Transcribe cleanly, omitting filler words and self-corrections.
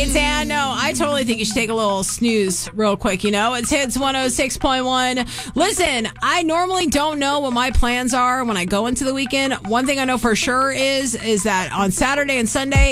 Yeah, no, I totally think you should take a little snooze real quick, you know? It's Hits 106.1. Listen, I normally don't know what my plans are when I go into the weekend. One thing I know for sure is that on Saturday and Sunday,